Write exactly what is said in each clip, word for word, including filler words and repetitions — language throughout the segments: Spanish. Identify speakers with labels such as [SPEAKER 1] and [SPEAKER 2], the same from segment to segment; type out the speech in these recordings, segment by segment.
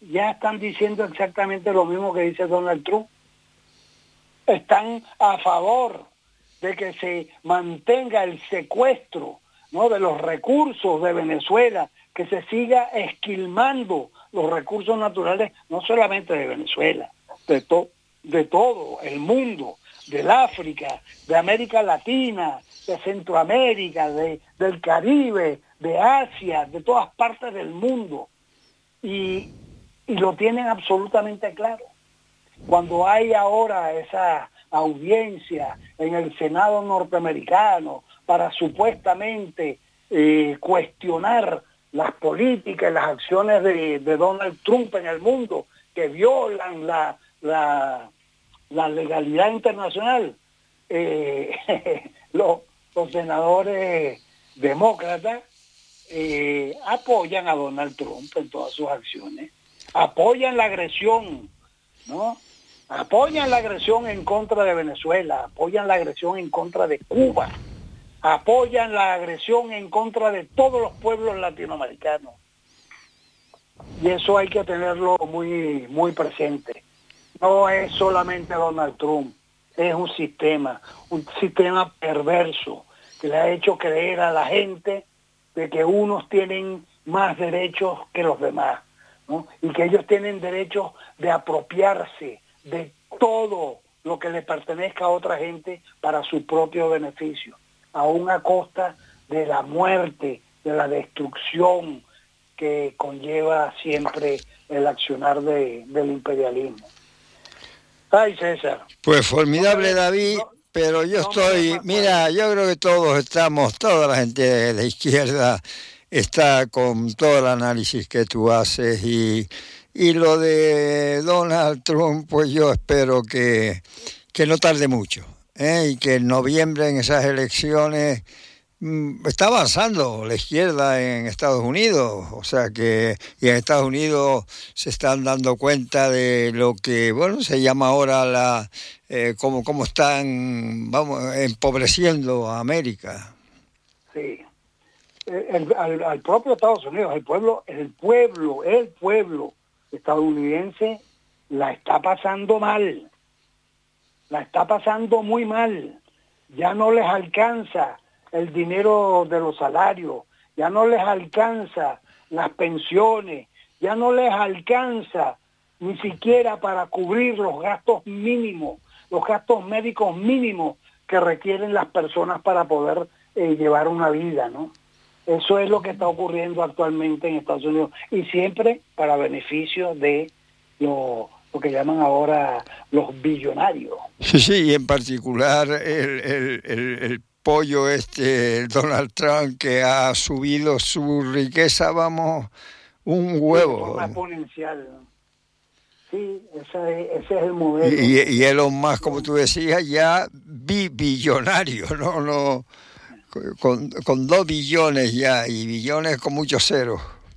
[SPEAKER 1] ya están diciendo exactamente lo mismo que dice Donald Trump. Están a favor de que se mantenga el secuestro, ¿no?, de los recursos de Venezuela, que se siga esquilmando los recursos naturales, no solamente de Venezuela, de, to- de todo el mundo, del África, de América Latina, de Centroamérica, de, del Caribe, de Asia, de todas partes del mundo. Y, y lo tienen absolutamente claro. Cuando hay ahora esa audiencia en el Senado norteamericano para supuestamente eh, cuestionar las políticas y las acciones de, de Donald Trump en el mundo, que violan la, la, la legalidad internacional, eh, los, los senadores demócratas eh, apoyan a Donald Trump en todas sus acciones, apoyan la agresión, ¿no? Apoyan la agresión en contra de Venezuela, apoyan la agresión en contra de Cuba, apoyan la agresión en contra de todos los pueblos latinoamericanos. Y eso hay que tenerlo muy, muy presente. No es solamente Donald Trump, es un sistema, un sistema perverso que le ha hecho creer a la gente de que unos tienen más derechos que los demás, ¿no? Y que ellos tienen derechos de apropiarse de todo lo que le pertenezca a otra gente para su propio beneficio, aún a costa de la muerte, de la destrucción que conlleva siempre el accionar de, del imperialismo. Ay, César.
[SPEAKER 2] Pues formidable,
[SPEAKER 1] No me,
[SPEAKER 2] David,
[SPEAKER 1] no,
[SPEAKER 2] pero yo
[SPEAKER 1] no
[SPEAKER 2] estoy, mira, yo creo que todos estamos, toda la gente de la izquierda está con todo el análisis que tú haces y, y lo de Donald Trump, pues yo espero que, que no tarde mucho, ¿eh? Y que en noviembre en esas elecciones está avanzando la izquierda en Estados Unidos, o sea que y en Estados Unidos se están dando cuenta de lo que, bueno, se llama ahora la eh, cómo cómo están, vamos, empobreciendo a América.
[SPEAKER 1] Sí. El, al, al propio Estados Unidos, el pueblo, el pueblo, el pueblo estadounidense la está pasando mal, la está pasando muy mal. Ya no les alcanza el dinero de los salarios, ya no les alcanza las pensiones, ya no les alcanza ni siquiera para cubrir los gastos mínimos, los gastos médicos mínimos que requieren las personas para poder eh, llevar una vida, ¿no? Eso es lo que está ocurriendo actualmente en Estados Unidos y siempre para beneficio de lo, lo que llaman ahora los billonarios.
[SPEAKER 2] Sí, sí, y en particular el, el, el, el pollo este, el Donald Trump, que ha subido su riqueza, vamos, un
[SPEAKER 1] Sí, de forma
[SPEAKER 2] huevo.
[SPEAKER 1] exponencial, ¿no? Sí, ese es, ese es el modelo.
[SPEAKER 2] Y, y, y Elon Musk, como tú decías, ya bi billonario, no, no, con, con dos billones ya, y billones con muchos ceros.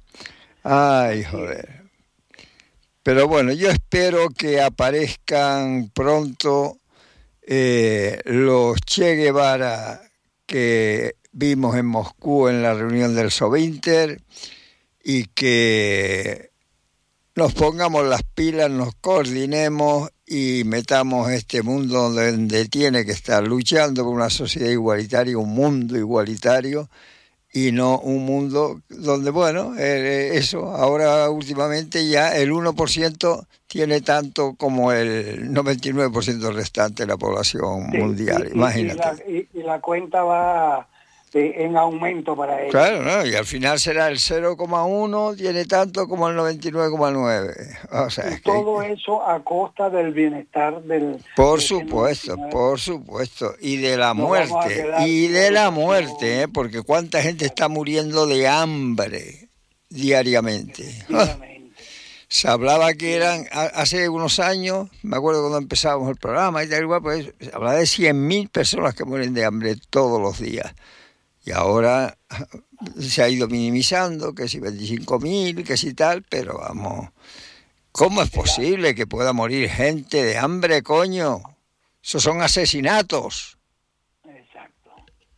[SPEAKER 2] Ay, joder. Pero bueno, yo espero que aparezcan pronto eh, los Che Guevara que vimos en Moscú en la reunión del Sovinter y que nos pongamos las pilas, nos coordinemos y metamos este mundo donde tiene que estar, luchando por una sociedad igualitaria, un mundo igualitario, y no un mundo donde, bueno, eh, eso, ahora últimamente ya el uno por ciento tiene tanto como el noventa y nueve por ciento restante de la población
[SPEAKER 1] Sí,
[SPEAKER 2] mundial,
[SPEAKER 1] y, y, y,
[SPEAKER 2] imagínate.
[SPEAKER 1] la, y, y la cuenta va eh, en aumento para ellos.
[SPEAKER 2] Claro, ¿no? Y al final será el cero coma uno, tiene tanto como el noventa y nueve coma nueve. O sea,
[SPEAKER 1] Y
[SPEAKER 2] es que...
[SPEAKER 1] todo eso a costa del bienestar del...
[SPEAKER 2] Por
[SPEAKER 1] de ese
[SPEAKER 2] supuesto,
[SPEAKER 1] noventa y nueve.
[SPEAKER 2] por supuesto. Y de la
[SPEAKER 1] Nos vamos a
[SPEAKER 2] muerte,
[SPEAKER 1] quedar
[SPEAKER 2] y
[SPEAKER 1] sin
[SPEAKER 2] de la
[SPEAKER 1] educación.
[SPEAKER 2] muerte, ¿eh? Porque cuánta gente está muriendo de hambre diariamente.
[SPEAKER 1] Efectivamente.
[SPEAKER 2] Se hablaba que eran, hace unos años, me acuerdo cuando empezábamos el programa y tal igual, pues se hablaba de cien mil personas que mueren de hambre todos los días. Y ahora se ha ido minimizando, que si veinticinco mil, que si tal, pero vamos, ¿cómo es posible que pueda morir gente de hambre, coño? Esos son asesinatos.
[SPEAKER 1] Exacto.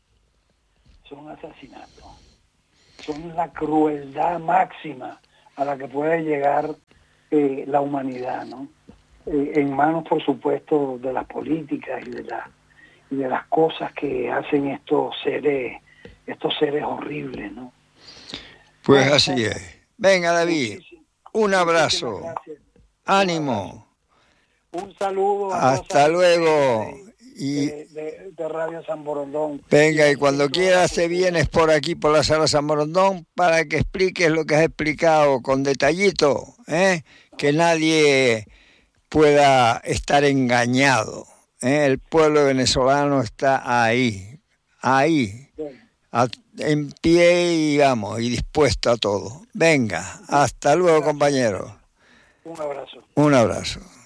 [SPEAKER 1] Son asesinatos. Son la crueldad máxima a la que puede llegar eh, la humanidad, ¿no? Eh, en manos, por supuesto, de las políticas y de, la, y de las cosas que hacen estos seres, estos seres horribles, ¿no?
[SPEAKER 2] Pues
[SPEAKER 1] Bueno,
[SPEAKER 2] así
[SPEAKER 1] César,
[SPEAKER 2] es. Venga, David,
[SPEAKER 1] muchísimas,
[SPEAKER 2] un
[SPEAKER 1] muchísimas
[SPEAKER 2] abrazo.
[SPEAKER 1] gracias. Un
[SPEAKER 2] Ánimo.
[SPEAKER 1] abrazo. Un saludo a toda
[SPEAKER 2] Hasta
[SPEAKER 1] esa
[SPEAKER 2] luego.
[SPEAKER 1] gente
[SPEAKER 2] Y
[SPEAKER 1] de, de, de Radio San Borondón.
[SPEAKER 2] venga, y
[SPEAKER 1] del
[SPEAKER 2] cuando
[SPEAKER 1] Centro de la
[SPEAKER 2] quieras te
[SPEAKER 1] Cultura.
[SPEAKER 2] vienes por aquí, por la sala San Borondón, para que expliques lo que has explicado con detallito, ¿eh? Que nadie pueda estar engañado, ¿eh? El pueblo venezolano está ahí, ahí,
[SPEAKER 1] Bueno,
[SPEAKER 2] a- en pie y vamos, y dispuesto a todo. Venga, hasta luego,
[SPEAKER 1] gracias.
[SPEAKER 2] compañero.
[SPEAKER 1] Un abrazo.
[SPEAKER 2] Un abrazo.